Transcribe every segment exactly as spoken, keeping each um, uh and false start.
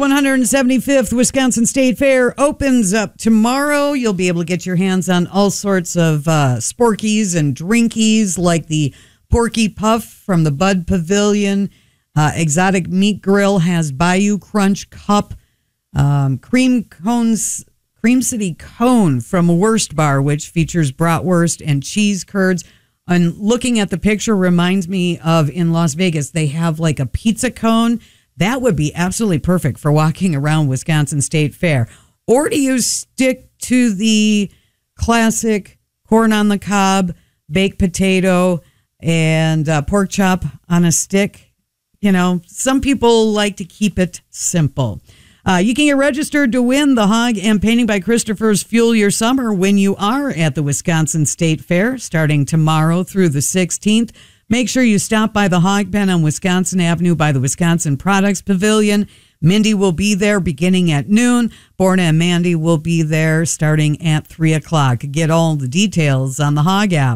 one hundred seventy-fifth Wisconsin State Fair opens up tomorrow. You'll be able to get your hands on all sorts of uh, sporkies and drinkies like the Porky Puff from the Bud Pavilion. Uh, Exotic Meat Grill has Bayou Crunch Cup. Um, Cream Cones, Cream City Cone from Wurst Bar, which features bratwurst and cheese curds. And looking at the picture reminds me of in Las Vegas, they have like a pizza cone. That would be absolutely perfect for walking around Wisconsin State Fair. Or do you stick to the classic corn on the cob, baked potato, and uh, pork chop on a stick? You know, some people like to keep it simple. Uh, you can get registered to win the Hog and Painting by Christopher's Fuel Your Summer when you are at the Wisconsin State Fair starting tomorrow through the sixteenth. Make sure you stop by the Hog Pen on Wisconsin Avenue by the Wisconsin Products Pavilion. Mindy will be there beginning at noon. Borna and Mandy will be there starting at three o'clock. Get all the details on the Hog app.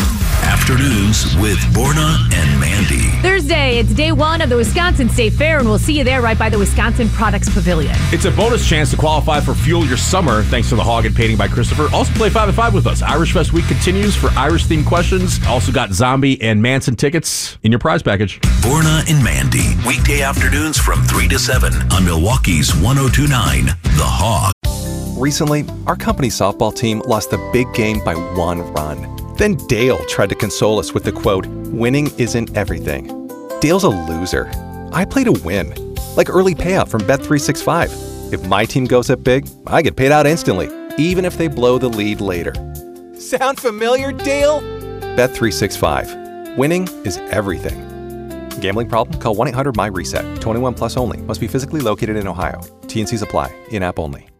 Afternoons with Borna and Mandy. Thursday, it's day one of the Wisconsin State Fair, and we'll see you there right by the Wisconsin Products Pavilion. It's a bonus chance to qualify for Fuel Your Summer, thanks to the Hog and Painting by Christopher. Also play five and five with us. Irish Fest Week continues for Irish-themed questions. Also got Zombie and Manson tickets in your prize package. Borna and Mandy, weekday afternoons from three to seven on Milwaukee's one oh two point nine The Hog. Recently, our company softball team lost the big game by one run. Then Dale tried to console us with the quote, "Winning isn't everything." Dale's a loser. I play to win. Like early payout from Bet three sixty-five. If my team goes up big, I get paid out instantly, even if they blow the lead later. Sound familiar, Dale? Bet three sixty-five. Winning is everything. Gambling problem? Call one eight hundred M Y RESET. twenty-one plus only. Must be physically located in Ohio. T and C's apply. In-app only.